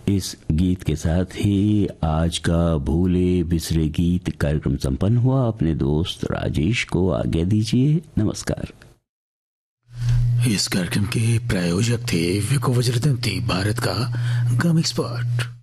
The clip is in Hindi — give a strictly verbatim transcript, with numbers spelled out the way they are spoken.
इस गीत के साथ ही आज का भूले बिसरे गीत कार्यक्रम संपन्न हुआ। अपने दोस्त राजेश को आज्ञा दीजिए। नमस्कार। इस कार्यक्रम के प्रायोजक थे विको वज्रदंती, भारत का गम एक्सपर्ट।